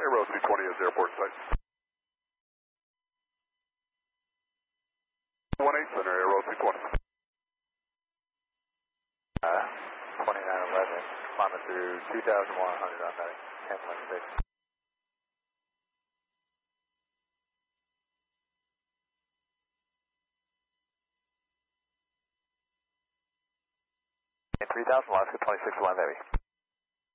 Aero 220 is airport site. 18 Center Aero 220. 2911, climbing through 2,100 on that 1016. And 3,000, Alaska 26 line heavy.